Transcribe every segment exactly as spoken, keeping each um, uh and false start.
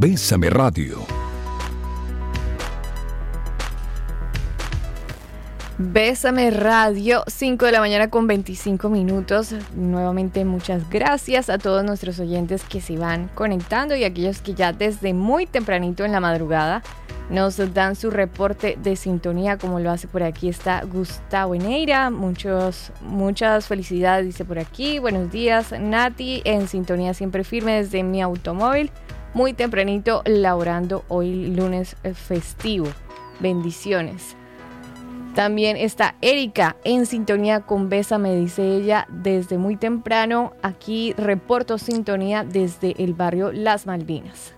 Bésame Radio. Bésame Radio, cinco de la mañana con veinticinco minutos. Nuevamente muchas gracias a todos nuestros oyentes que se van conectando y aquellos que ya desde muy tempranito en la madrugada nos dan su reporte de sintonía, como lo hace por aquí está Gustavo Eneira. Muchos, muchas felicidades, dice por aquí. Buenos días, Nati, en sintonía siempre firme desde mi automóvil. Muy tempranito laborando hoy lunes festivo. Bendiciones. También está Erika en sintonía con Bésame, dice ella, desde muy temprano. Aquí reporto sintonía desde el barrio Las Malvinas.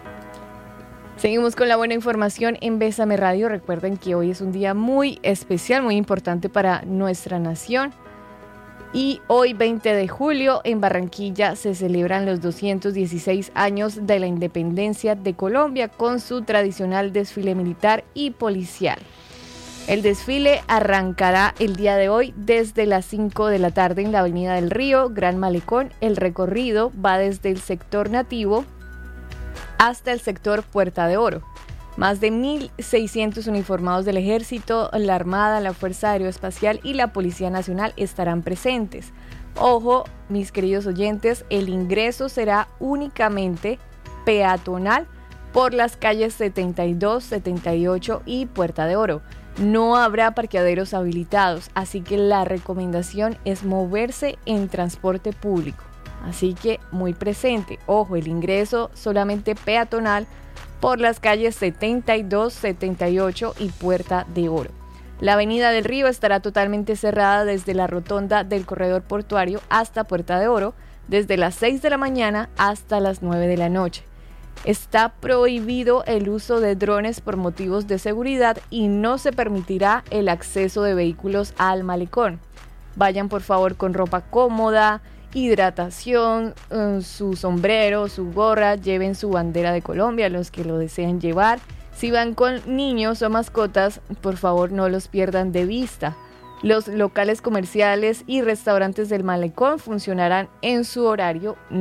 Seguimos con la buena información en Bésame Radio. Recuerden que hoy es un día muy especial, muy importante para nuestra nación. Y hoy, veinte de julio, en Barranquilla se celebran los doscientos dieciséis años de la independencia de Colombia con su tradicional desfile militar y policial. El desfile arrancará el día de hoy desde las cinco de la tarde en la Avenida del Río, Gran Malecón. El recorrido va desde el sector nativo hasta el sector Puerta de Oro. Más de mil seiscientos uniformados del Ejército, la Armada, la Fuerza Aeroespacial y la Policía Nacional estarán presentes. Ojo, mis queridos oyentes, el ingreso será únicamente peatonal por las calles setenta y dos, setenta y ocho y Puerta de Oro. No habrá parqueaderos habilitados, así que la recomendación es moverse en transporte público. Así que muy presente, ojo, el ingreso solamente peatonal por las calles setenta y dos, setenta y ocho y Puerta de Oro. La Avenida del Río estará totalmente cerrada desde la rotonda del corredor portuario hasta Puerta de Oro, desde las seis de la mañana hasta las nueve de la noche. Está prohibido el uso de drones por motivos de seguridad y no se permitirá el acceso de vehículos al malecón. Vayan por favor con ropa cómoda, hidratación, su sombrero, su gorra, lleven su bandera de Colombia, los que lo deseen llevar. Si van con niños o mascotas, por favor no los pierdan de vista. Los locales comerciales y restaurantes del malecón funcionarán en su horario